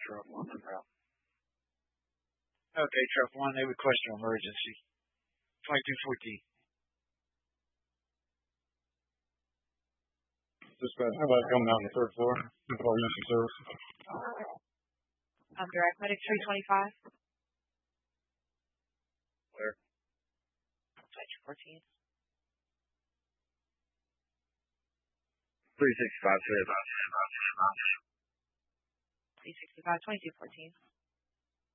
truck 1 on route. Okay, truck 1, they request an emergency. 2214. Dispatch, how about coming out on the 3rd floor? Call Unity Service. Direct Medic 325. Where? 2214. 365, 365, 2214.